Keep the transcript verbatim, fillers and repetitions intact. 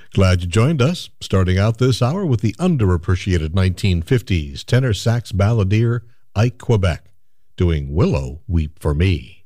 Glad you joined us. Starting out this hour with the underappreciated nineteen fifties tenor sax balladeer Ike Quebec doing Willow Weep for Me.